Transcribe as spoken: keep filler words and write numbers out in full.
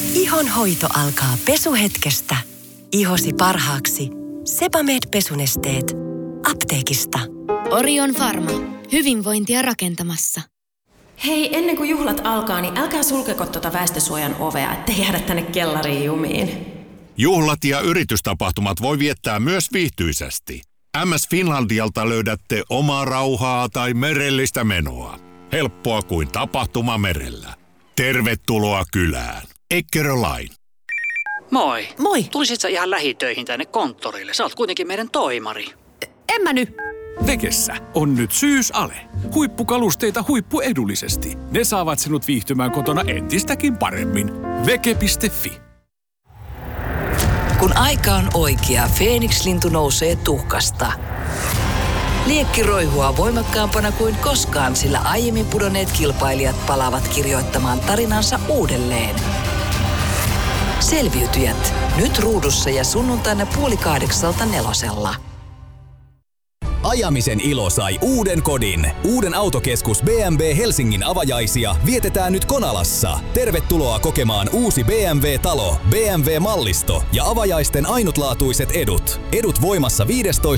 Ihon hoito alkaa pesuhetkestä. Ihosi parhaaksi. Sebamed pesunesteet. Apteekista. Orion Pharma. Hyvinvointia rakentamassa. Hei, ennen kuin juhlat alkaa, niin älkää sulkeko tuota väestösuojan ovea, ettei jäädä tänne kellariin jumiin. Juhlat ja yritystapahtumat voi viettää myös viihtyisesti. M S Finlandialta löydätte omaa rauhaa tai merellistä menoa. Helppoa kuin tapahtuma merellä. Tervetuloa kylään. Eckerö Line. Moi. Moi. Tulisit sä ihan lähitöihin tänne konttorille? Sä oot kuitenkin meidän toimari. En mä nyt. Vekessä on nyt syysale. Huippukalusteita huippuedullisesti. Ne saavat sinut viihtymään kotona entistäkin paremmin. Veke piste fi. Kun aika on oikea, Feeniks-lintu nousee tuhkasta. Liekki roihua voimakkaampana kuin koskaan, sillä aiemmin pudonneet kilpailijat palaavat kirjoittamaan tarinansa uudelleen. Selviytyjät. Nyt ruudussa ja sunnuntaina puoli kahdeksalta nelosella. Ajamisen ilo sai uuden kodin. Uuden autokeskus B M W Helsingin avajaisia vietetään nyt Konalassa. Tervetuloa kokemaan uusi B M W-talo, B M W-mallisto ja avajaisten ainutlaatuiset edut. Edut voimassa viidestoista